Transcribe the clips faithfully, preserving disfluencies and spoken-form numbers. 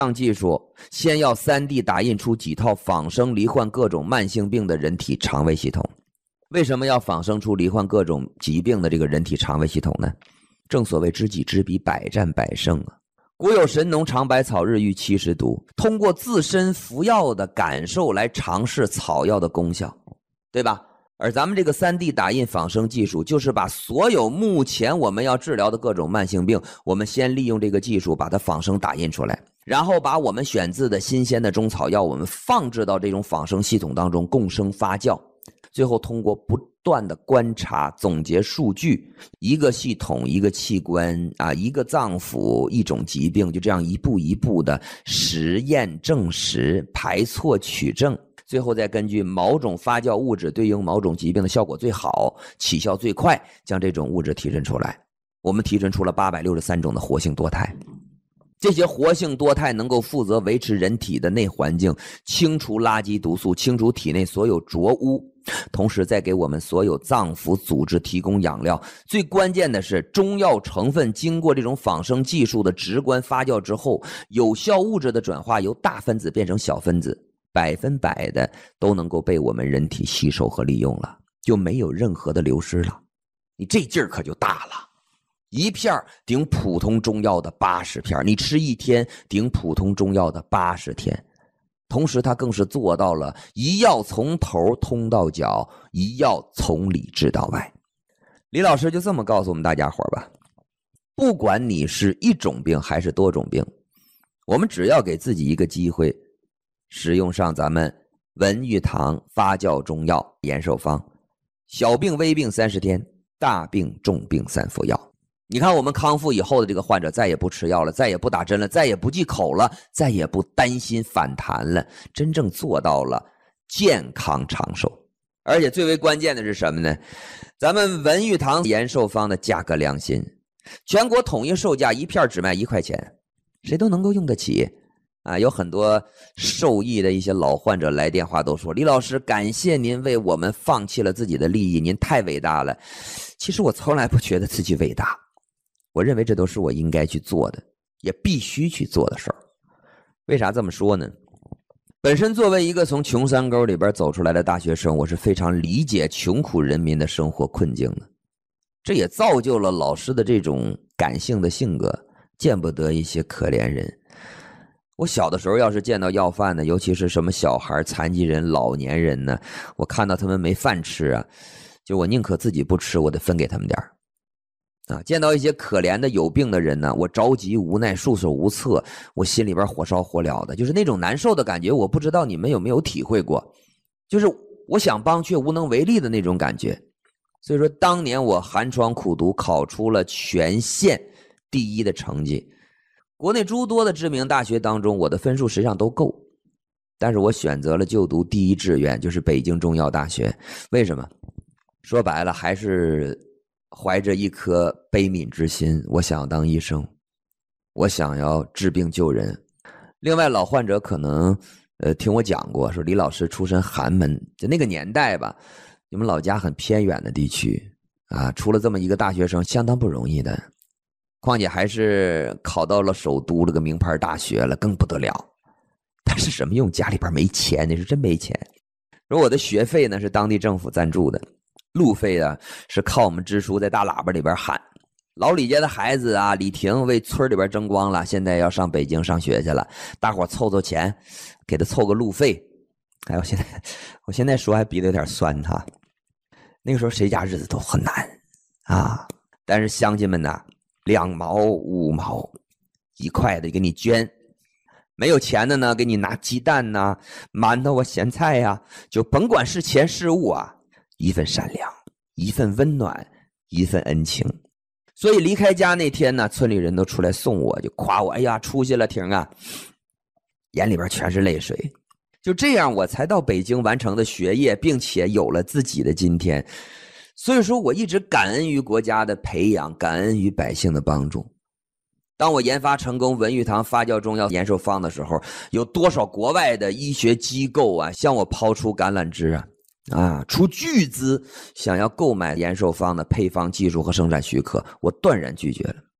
样技术先要 三 D 打印出几套仿生罹患各种慢性病的人体肠胃系统。为什么要仿生出罹患各种疾病的这个人体肠胃系统呢？正所谓知己知彼，百战百胜啊。古有神农尝百草，日遇七十毒，通过自身服药的感受来尝试草药的功效，对吧？而咱们这个 三 D 打印仿生技术，就是把所有目前我们要治疗的各种慢性病，我们先利用这个技术把它仿生打印出来，然后把我们选自的新鲜的中草药，我们放置到这种仿生系统当中共生发酵，最后通过不断的观察总结数据，一个系统一个器官啊，一个脏腑一种疾病，就这样一步一步的实验证实，排错取证，最后再根据某种发酵物质对应某种疾病的效果最好，起效最快，将这种物质提纯出来。我们提纯出了八百六十三种的活性多肽，这些活性多肽能够负责维持人体的内环境，清除垃圾毒素，清除体内所有浊污，同时再给我们所有脏腑组织提供养料。最关键的是，中药成分经过这种仿生技术的直观发酵之后，有效物质的转化由大分子变成小分子，百分百的都能够被我们人体吸收和利用了，就没有任何的流失了。你这劲儿可就大了，一片顶普通中药的八十片，你吃一天顶普通中药的八十天。同时它更是做到了一药从头通到脚，一药从里治到外。李老师就这么告诉我们大家伙吧，不管你是一种病还是多种病，我们只要给自己一个机会，使用上咱们文玉堂发酵中药延寿方，小病微病三十天，大病重病三服药。你看我们康复以后的这个患者再也不吃药了，再也不打针了，再也不忌口了，再也不担心反弹了，真正做到了健康长寿。而且最为关键的是什么呢？咱们文玉堂延寿方的价格良心，全国统一售价一片只卖一块钱，谁都能够用得起啊！有很多受益的一些老患者来电话都说，李老师，感谢您为我们放弃了自己的利益，您太伟大了。其实我从来不觉得自己伟大，我认为这都是我应该去做的，也必须去做的事儿。为啥这么说呢？本身作为一个从穷山沟里边走出来的大学生，我是非常理解穷苦人民的生活困境的，这也造就了老师的这种感性的性格，见不得一些可怜人。我小的时候要是见到要饭的，尤其是什么小孩、残疾人、老年人呢，我看到他们没饭吃啊，就我宁可自己不吃，我得分给他们点儿。啊，见到一些可怜的有病的人呢，我着急无奈，束手无策，我心里边火烧火燎的，就是那种难受的感觉，我不知道你们有没有体会过，就是我想帮却无能为力的那种感觉。所以说当年我寒窗苦读，考出了全县第一的成绩，国内诸多的知名大学当中，我的分数实际上都够，但是我选择了就读第一志愿，就是北京中药大学。为什么？说白了还是怀着一颗悲悯之心，我想要当医生，我想要治病救人。另外老患者可能呃听我讲过，说李老师出身寒门，就那个年代吧，你们老家很偏远的地区啊，出了这么一个大学生相当不容易的，况且还是考到了首都这个名牌大学了，更不得了。但是什么用？家里边没钱，那是真没钱。而我的学费呢是当地政府赞助的，路费啊是靠我们支书在大喇叭里边喊，老李家的孩子啊，李婷为村里边争光了，现在要上北京上学去了，大伙凑凑钱给他凑个路费。哎，我现在我现在说还鼻子有点酸哈。那个时候谁家日子都很难啊，但是乡亲们呐，两毛五毛一块的给你捐，没有钱的呢给你拿鸡蛋呐、馒头啊、咸菜呀、啊，就甭管是钱是物啊，一份善良，一份温暖，一份恩情。所以离开家那天呢，村里人都出来送我，就夸我，哎呀出息了婷啊，眼里边全是泪水。就这样我才到北京完成的学业，并且有了自己的今天。所以说我一直感恩于国家的培养，感恩于百姓的帮助。当我研发成功文玉堂发酵中药延寿方的时候，有多少国外的医学机构啊向我抛出橄榄枝啊啊，出巨资想要购买延寿方的配方技术和生产许可，我断然拒绝了。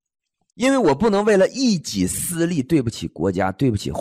因为我不能为了一己私利对不起国家，对不起